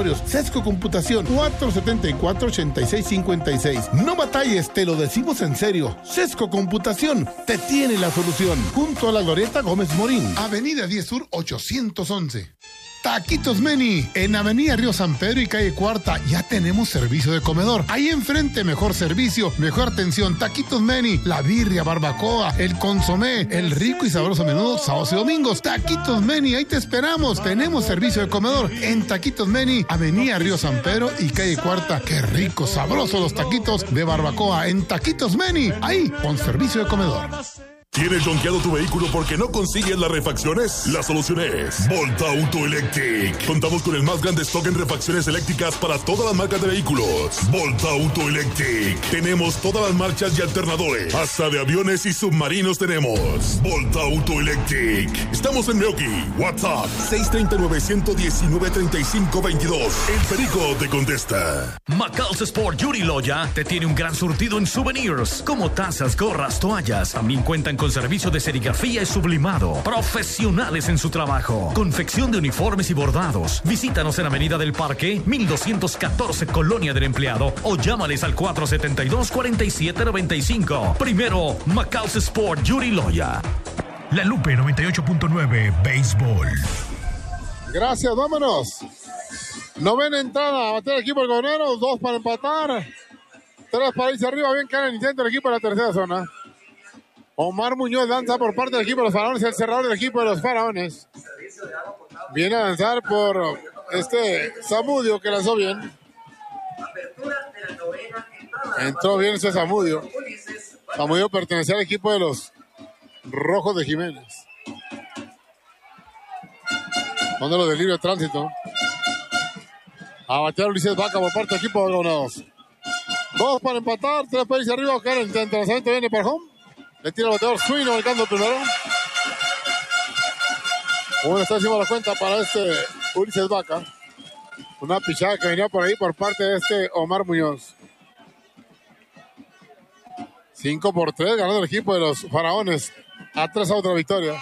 laboratorios. Sesco Computación, 474-8656. No batalles, te lo decimos en serio. Sesco Computación te tiene la solución. Junto a la Glorieta Gómez Morín, Avenida 10 Sur 811. Taquitos Meni, en Avenida Río San Pedro y Calle Cuarta, ya tenemos servicio de comedor. Ahí enfrente, mejor servicio, mejor atención. Taquitos Meni, la birria, barbacoa, el consomé, el rico y sabroso menudo, sábados y domingos. Taquitos Meni, ahí te esperamos. Tenemos servicio de comedor en Taquitos Meni, Avenida Río San Pedro y Calle Cuarta. Qué rico, sabroso los taquitos de barbacoa en Taquitos Meni, ahí con servicio de comedor. ¿Tienes jonqueado tu vehículo porque no consigues las refacciones? La solución es Volta Auto Electric. Contamos con el más grande stock en refacciones eléctricas para todas las marcas de vehículos. Volta Auto Electric. Tenemos todas las marchas y alternadores. Hasta de aviones y submarinos tenemos. Volta Auto Electric. Estamos en Meoki. WhatsApp 639-119-3522. El Perico te contesta. Macal's Sport Yuri Loya te tiene un gran surtido en souvenirs, como tazas, gorras, toallas. También cuentan con servicio de serigrafía y sublimado. Profesionales en su trabajo. Confección de uniformes y bordados. Visítanos en Avenida del Parque, 1214, Colonia del Empleado, o llámales al 472-4795. Primero, Macal's Sport Yuri Loya. La Lupe 98.9 Béisbol. Gracias, vámonos. Novena entrada, batea el equipo del Gobernador, 2 para empatar, 3 para irse arriba, bien cara el intento del equipo de la tercera zona. Omar Muñoz lanza por parte del equipo de los Faraones, el cerrador del equipo de los Faraones. Viene a lanzar por Zamudio, que lanzó bien. Entró bien ese Zamudio. Zamudio pertenecía al equipo de los Rojos de Jiménez. Donde los de libre tránsito. A batear Ulises Vaca por parte del equipo de Gobernadores. 2 para empatar, 3 para irse arriba. Cara el lanzamiento viene para home. Le tira el bateador Swing, marcando primero. Bueno, está encima de la cuenta para Ulises Vaca. Una pichada que venía por ahí por parte de Omar Muñoz. 5-3, ganando el equipo de los Faraones. A 3 a otra victoria.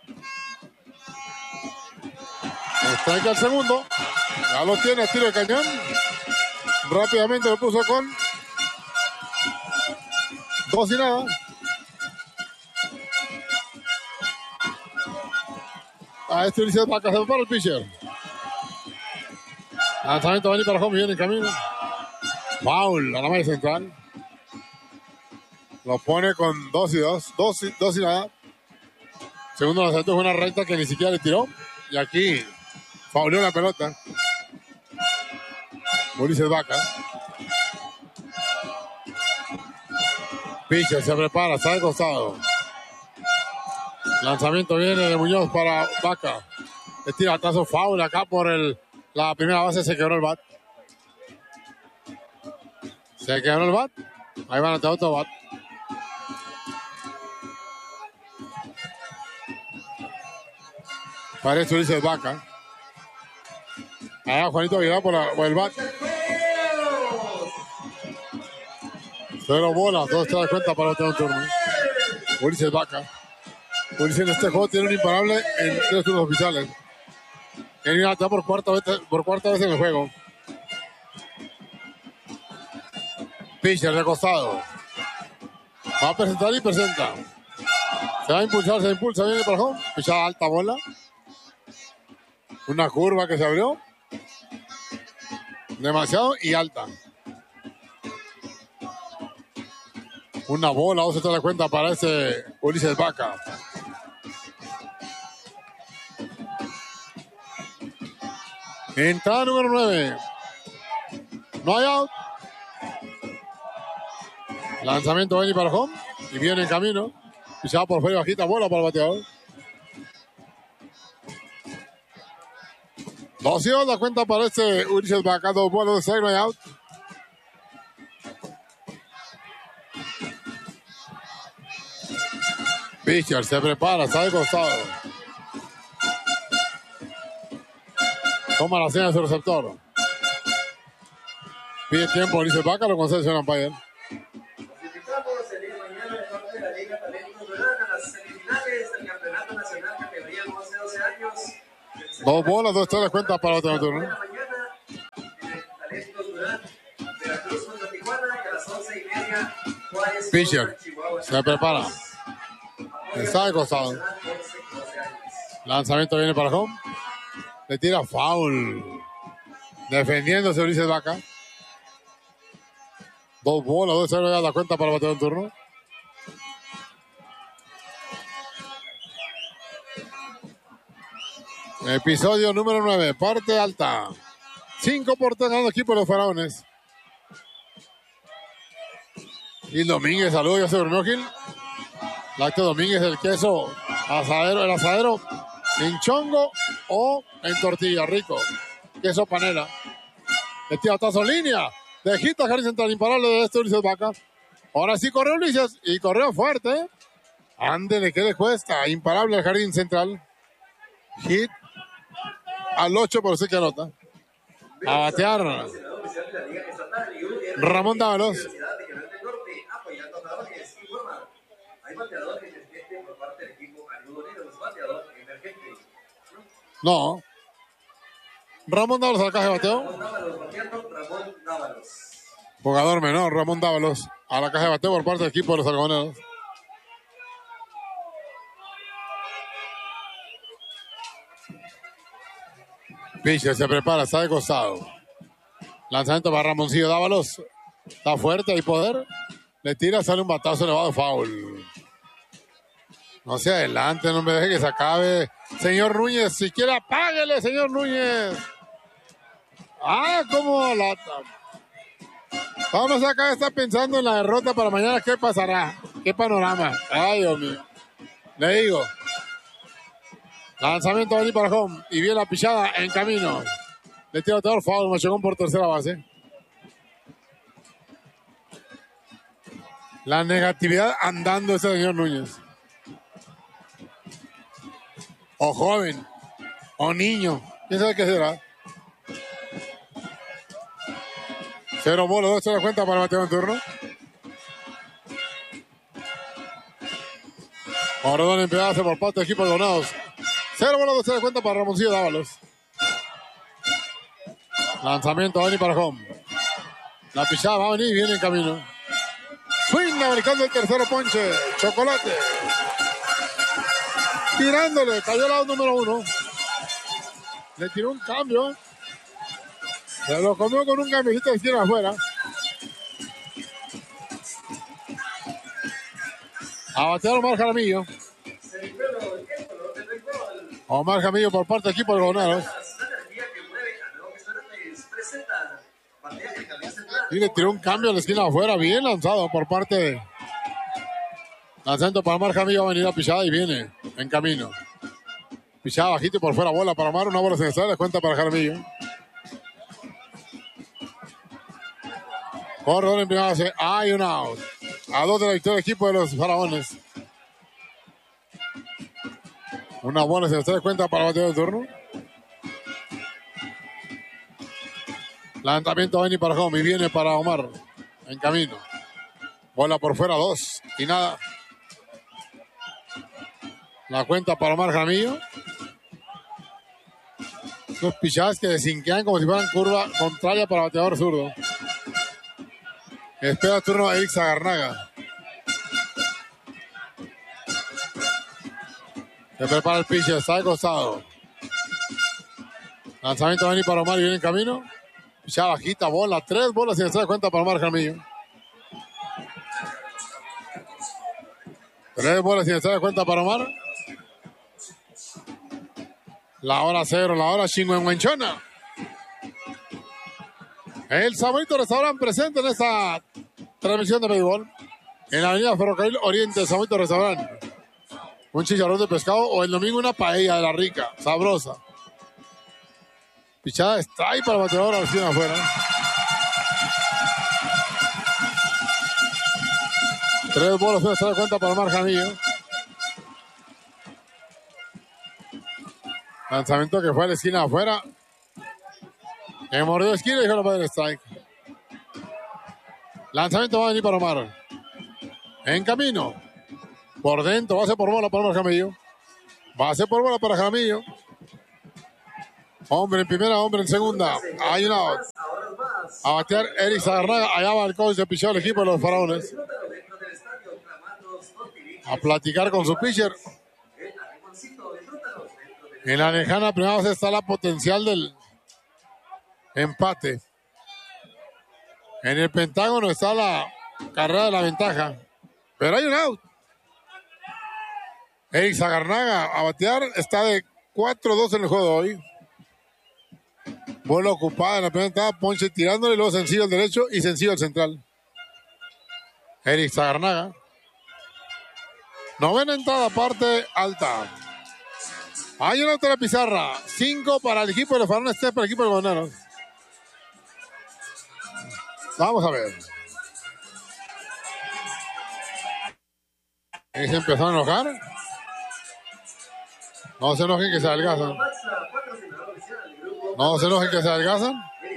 Strike al segundo. Ya lo tiene a tiro de cañón. Rápidamente lo puso con 2-0. A Ulises Vaca se va para el pitcher. Lanzamiento va a venir para home, viene en camino. Foul a la malla central. Lo pone con 2-2. 2-0. Segundo lanzamiento fue una recta que ni siquiera le tiró. Y aquí fauleó la pelota. Ulises Vaca. Pitcher se prepara, está de costado. Lanzamiento viene de Muñoz para Vaca. Le tira batazo, foul acá por la primera base, se quebró el bat. Se quebró el bat. Ahí van a tener otro bat. Parece Ulises Vaca. Allá Juanito Aguilar por el bat. 0 bolas, 2 trae cuenta para otro turno. Ulises Vaca. Ulises en este juego tiene un imparable en 3 turnos oficiales. Él está por cuarta vez en el juego. Pitcher de costado. Va a presentar y presenta. Se va a impulsar, se impulsa, viene para home. Pichada alta bola. Una curva que se abrió. Demasiado y alta. Una bola, vamos a echar la cuenta para Ulises Vaca. Entrada número 9. No hay out. Lanzamiento va a venir para home. Y viene en camino. Pisada por fuera, bajita, bola para el bateador. 2-0 la cuenta para Ulises Vaca. 2 bolas de strike, no hay out. Pitcher se prepara, está de costado. Toma la señal de su receptor. Pide tiempo Ulises Vaca, lo concede el señor umpire. Clasificamos el día de mañana de parte de la Liga Talentos Durán a las semifinales del Campeonato Nacional categoría 11-12 años. 2 bolas, 2 strikes cuenta para otro turno. Durán. Veracruz contra Tijuana y a las 11:30 Juárez Pitcher contra Chihuahua. se prepara. Está de costado. Lanzamiento viene para home. Le tira foul. Defendiéndose Ulises Vaca. 2 bolas, 2-0 ya la cuenta para el bateador en turno. Episodio número 9, parte alta. 5 por 3 ganando equipo de los Faraones. Gil Domínguez, saludos, ya se durmió Gil. Lácteo Domínguez, el queso asadero, el asadero en chongo o en tortilla, rico. Queso panela. Le tira tazo en línea. Dejita Jardín Central, imparable de este Ulises Vaca. Ahora sí corrió Ulises y corrió fuerte. Ándele, ¿qué le cuesta? Imparable el Jardín Central. Hit al 8 por sí que anota. A batear Ramón Dávalos. No. Ramón Dávalos al caja de bateo. Jugador menor, Ramón Dávalos a la caja de bateo por parte del equipo de los algodoneros. Pitcher se prepara, está de costado. Lanzamiento para Ramoncillo Dávalos. Está fuerte, hay poder. Le tira, sale un batazo elevado, foul. No se adelante, no me deje que se acabe. Señor Núñez, si quiere apáguele, señor Núñez. Cómo lata. Vamos acá, está pensando en la derrota para mañana. ¿Qué pasará? ¿Qué panorama? Ay, Dios mío. Le digo. Lanzamiento va a venir para home. Y viene la pichada en camino. Le tira todo el foul. Machagón por tercera base. La negatividad andando ese señor Núñez. O joven. O niño. ¿Quién sabe qué será? 0 bolas, 2 se da cuenta para el bateador en turno. Morodón en pedazo por parte del equipo de Donados. 0 bolas, 2 se da cuenta para Ramoncillo Dávalos. Lanzamiento va a venir para home. La pichada va a venir y viene en camino. Swing americano el tercero ponche. Chocolate. Tirándole. Cayó el lado número 1. Le tiró un cambio. Se lo comió con un cambiecito de izquierda afuera. A batear Omar Jaramillo. Omar Jaramillo por parte del equipo de los Algodoneros. Y le tiró un cambio a la esquina afuera. Bien lanzado por parte de... Lanzamiento para Omar Jaramillo. Va a venir a pichada y viene en camino. Pichada bajito y por fuera bola para Omar. Una bola sin estar. Le cuenta para Jaramillo. Corredor en primera base. Hay un out. A 2 de la victoria del equipo de los Faraones. Una bola se da cuenta para el bateador de turno. Lanzamiento va a venir para home y viene para Omar. En camino. Bola por fuera, 2. Y nada. La cuenta para Omar Jaramillo. Dos pichadas que desinquean como si fueran curva contraria para el bateador zurdo. Espera el turno a Eric Zagarnaga. Se prepara el pitcher, está de costado. Lanzamiento va a venir para Omar y viene en camino. Ya bajita, bola, 3 bolas sin estar de cuenta para Omar Jaramillo. 3 bolas sin estar de cuenta para Omar. La hora 0, la hora chingüengüenchona. El Samuelito Restaurant presente en esta transmisión de béisbol. En la avenida Ferrocarril Oriente, Samuelito Restaurant. Un chicharrón de pescado o el domingo una paella de la rica, sabrosa. Pichada está ahí para el bateador, al fin afuera. 3 bolas, no se da cuenta para Omar Jaramillo. Lanzamiento que fue a la esquina afuera. Que mordió esquina y dijo no puede strike. Lanzamiento va a venir para Omar. En camino. Por dentro, base por bola para Omar Jaramillo. Base por bola para Jaramillo. Hombre en primera, hombre en segunda. Hay una out. A batear Eric Sagarnaga. Allá va el coach de picheo del equipo de los Faraones. A platicar con su pitcher. En la lejana primera base está la potencial del empate. En el Pentágono está la carrera de la ventaja. Pero hay un out. Eric Sagarnaga a batear. Está de 4-2 en el juego de hoy. Bola ocupada en la primera entrada. Ponche tirándole. Luego sencillo al derecho y sencillo al central. Eric Sagarnaga. Novena entrada, parte alta. Hay una otra pizarra. 5 para el equipo de los Faraones, 3 para el equipo de los Goneros. Vamos a ver. ¿Y se empezó a enojar? No se enojen que se adelgazan. No se enojen que se adelgazan.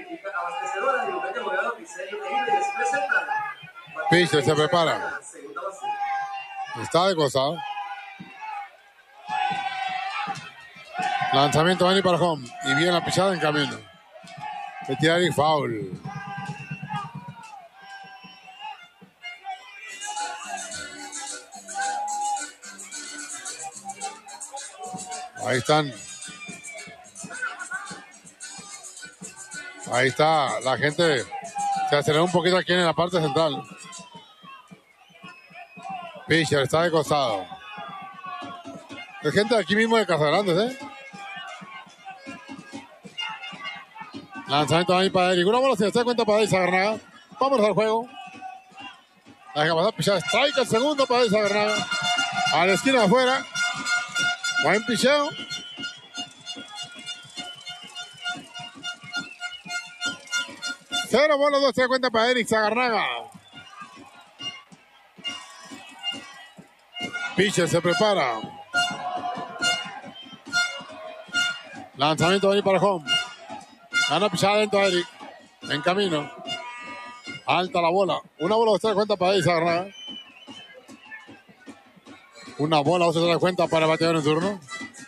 Pitcher se prepara. Está de costado. Lanzamiento va a venir para home. Y viene la pichada en camino. Le tira el foul. Ahí están. Ahí está. La gente se aceleró un poquito aquí en la parte central. Pitcher está de costado. Es gente de aquí mismo de Casagrandes, Lanzamiento ahí para Eric. Una bola se da cuenta para Eric Sagarnaga. Vámonos al juego. La deja pasar, pichada. Strike el segundo para Eric Sagarnaga. A la esquina de afuera. Buen picheo. Cero bolas, 2 se da cuenta para Eric Sagarnaga. Pitcher se prepara. Lanzamiento va a venir para home. Gana pichada dentro a Eric. En camino. Alta la bola. Una bola, 2 se da cuenta para Eric Sagarnaga. Una bola, 2 se da cuenta para el bateador en turno.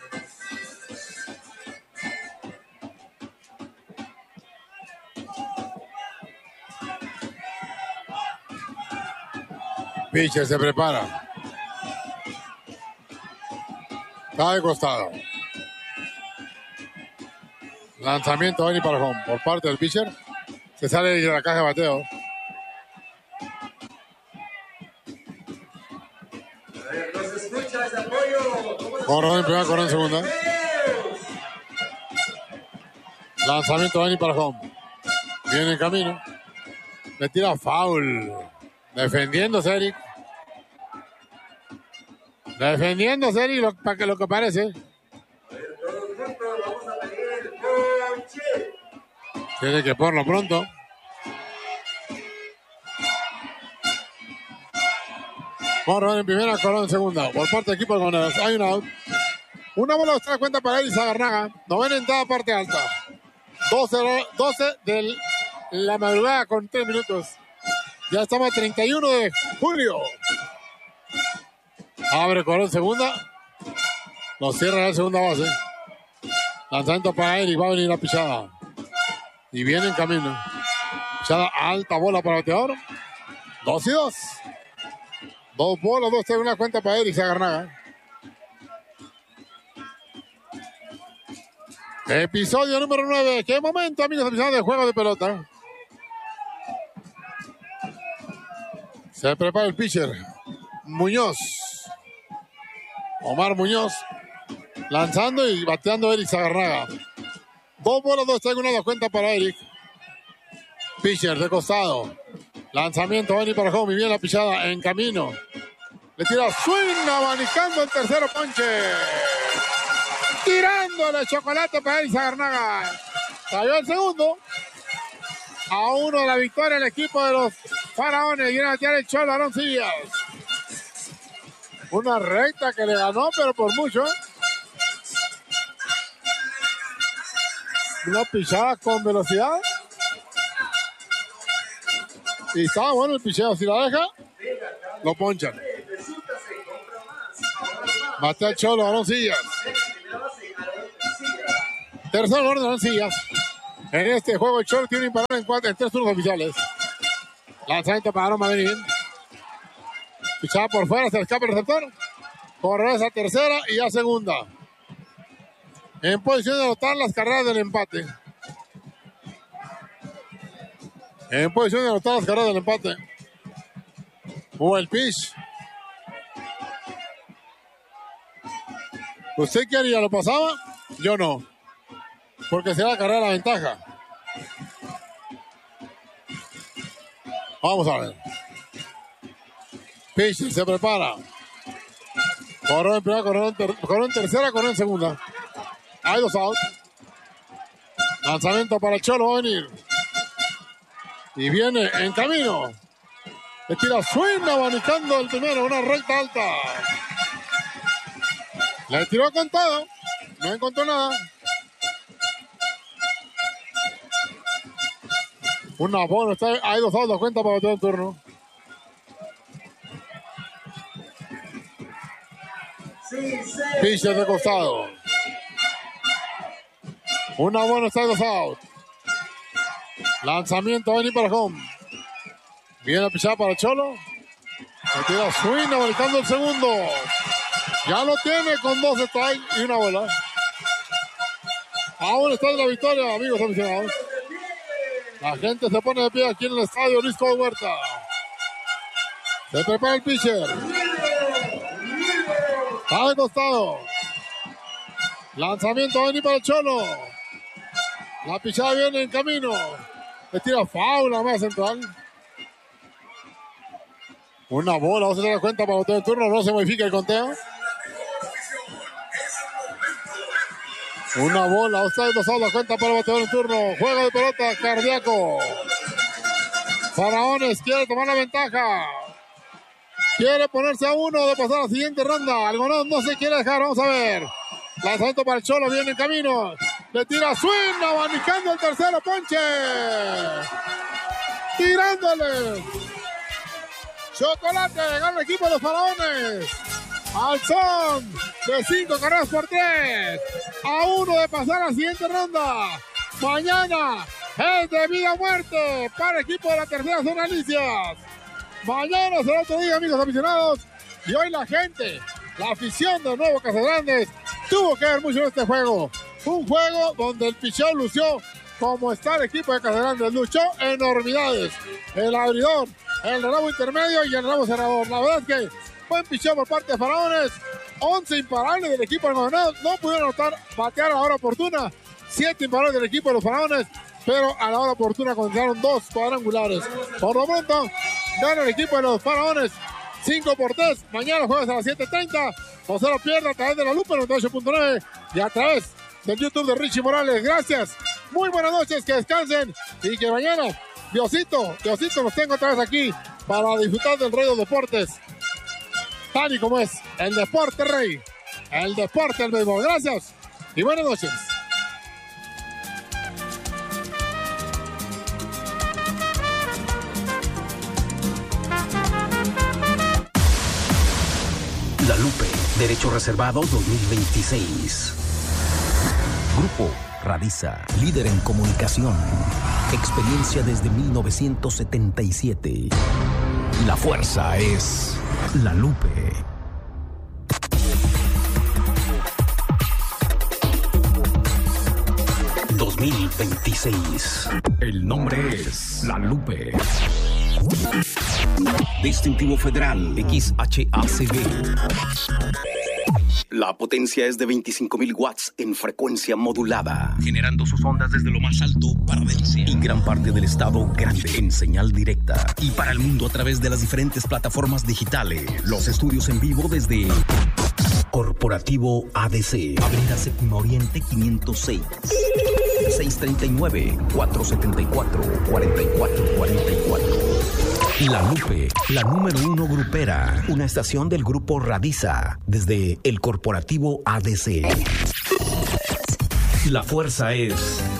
Pitcher se prepara. Está de costado. Lanzamiento va a venir para home por parte del pitcher. Se sale de la caja de bateo. Corre en primera, corre en segunda. Lanzamiento va a venir para home. Viene en camino. Le tira foul. Defendiéndose Eric. Defendiéndose Eric para que lo que parece. Tiene que ponerlo pronto. Corre en primera, corre en segunda. Por parte del equipo de Goneros. Hay una out. Una bola de la cuenta para Eric Sagarnaga. Novena entrada, parte alta. 12 de la madrugada con 3 minutos. Ya estamos a 31 de julio. Abre Corón segunda. Lo cierra la segunda base. Lanzamiento para Eric. Va a venir la pichada. Y viene en camino. Pichada alta, bola para el bateador. 2-2. 2 bolas, 2 tiene una cuenta para Eric Sagarnaga. Episodio número 9. Qué momento, amigos aficionados de juego de pelota. Se prepara el pitcher. Muñoz. Omar Muñoz. Lanzando y bateando Eric Sagarnaga. 2 bolas, 2 tiene una cuenta para Eric. Pitcher de costado. Lanzamiento va a venir para home y viene la pichada en camino. Le tira swing, abanicando el tercero ponche. Tirándole chocolate para Eric Sagarnaga. Cayó el segundo. A 1 de la victoria el equipo de los Faraones. Viene a batear el Cholo Aroncillas. Una recta que le ganó, pero por mucho. Una pichada con velocidad. Y estaba bueno el picheo. Si la deja, lo ponchan. Batea el Cholo Aroncillas. Tercer orden de Aroncillas. En este juego el Cholo tiene imparable en 3 turnos oficiales. Lanzamiento para Aroma Benin. Pichada por fuera, se le escapa el receptor. Corre a tercera y a segunda. En posición de anotar las carreras del empate. En posición de anotar las carreras del empate. Hubo el pitch. ¿Usted qué haría? ¿Lo pasaba? Yo no. Porque se va a cargar la ventaja. Vamos a ver. Pitch se prepara. Corrió en primera, corrió en tercera, corrió en segunda. Hay 2 outs. Lanzamiento para el Cholo, va a venir. Y viene en camino. Le tira swing, abanicando el primero, una recta alta. Le tiró con todo. No encontró nada. Una bola, hay 2 outs, la cuenta para todo el turno. Pitcher de costado. Una buena, está 2 outs. Lanzamiento, va a venir para home. Viene a pichar para Cholo. Le tira swing, abanicando el segundo. Ya lo tiene con 2 strikes y una bola. Aún está en la victoria, amigos aficionados. La gente se pone de pie aquí en el estadio Luis Cobo Huerta. Se prepara el pitcher. Está de costado. Lanzamiento va a venir para el Cholo. La pichada viene en camino. Le tira faula más central. Una bola, vamos a dar cuenta para botar el turno. No se modifica el conteo. Una bola, ustedes no saben la cuenta para botar el turno. Juego de pelota cardíaco. Faraones quiere tomar la ventaja. Quiere ponerse a 1 de pasar a la siguiente ronda. Algodón no se quiere dejar, vamos a ver. Lanzamiento para el Cholo, viene en camino. Le tira swing, abanicando el tercero, ponche. Tirándole. Chocolate, gana el equipo de los Faraones. Al son de 5 carreras por 3. A 1 de pasar a la siguiente ronda. Mañana es de vida o muerte para el equipo de la tercera zona Alicias. Mañana será otro día, amigos aficionados. Y hoy la gente, la afición de Nuevo Casagrandes, tuvo que ver mucho en este juego. Un juego donde el picheo lució como está el equipo de Casagrandes. Luchó enormidades. El abridor, el relevo intermedio y el relevo cerrador. La verdad es que buen picheo por parte de Faraones. 11 imparables del equipo de Algodonados. No pudieron batear a la hora oportuna. 7 imparables del equipo de los Faraones. Pero a la hora oportuna conectaron 2 cuadrangulares. Por lo pronto, gana el equipo de los Faraones 5-3. Mañana jueves a las 7:30. No se lo pierda a través de la Lupa 98.9 y a través del YouTube de Richie Morales. Gracias. Muy buenas noches. Que descansen. Y que mañana, Diosito nos tenga otra vez aquí para disfrutar del rey de los deportes. Tal y como es. El deporte rey. El deporte del béisbol. Gracias. Y buenas noches. La Lupe, Derecho Reservado 2026. Grupo Radiza, líder en comunicación. Experiencia desde 1977. La fuerza es La Lupe. ...2026... El nombre es La Lupe. Distintivo Federal XHACB. La potencia es de 25,000 watts en frecuencia modulada, generando sus ondas desde lo más alto para Delcia y gran parte del estado grande en señal directa y para el mundo a través de las diferentes plataformas digitales. Los estudios en vivo desde Corporativo ADC, Avenida Séptimo Oriente 506, 639-474-4444. La Lupe, la número 1 grupera, una estación del grupo Radiza, desde el Corporativo ADC. La fuerza es